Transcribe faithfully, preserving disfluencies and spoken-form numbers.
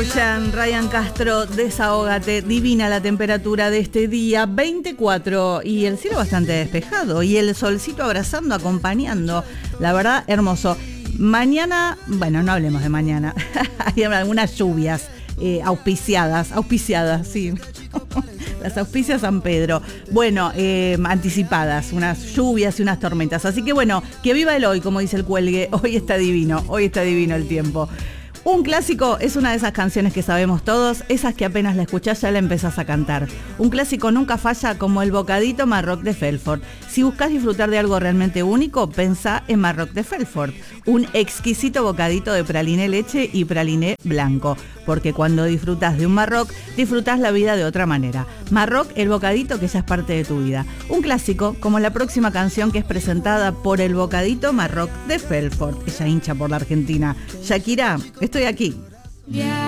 Ryan, Ryan Castro, Desahógate. Divina la temperatura de este día, veinticuatro, y el cielo bastante despejado y el solcito abrazando, acompañando. La verdad, hermoso. Mañana, bueno, no hablemos de mañana. Hay algunas lluvias eh, auspiciadas, auspiciadas, sí. Las auspicias San Pedro. Bueno, eh, anticipadas, unas lluvias y unas tormentas. Así que bueno, que viva el hoy, como dice el cuelgue. Hoy está divino, hoy está divino el tiempo. Un clásico es una de esas canciones que sabemos todos, esas que apenas la escuchás ya la empezás a cantar. Un clásico nunca falla, como el bocadito Marroc de Felfort. Si buscas disfrutar de algo realmente único, pensá en Marroc de Felfort. Un exquisito bocadito de praliné leche y praliné blanco. Porque cuando disfrutás de un Marroc, disfrutás la vida de otra manera. Marroc, el bocadito que ya es parte de tu vida. Un clásico, como la próxima canción que es presentada por el bocadito Marroc de Felfort. Ella hincha por la Argentina. Shakira, estoy aquí.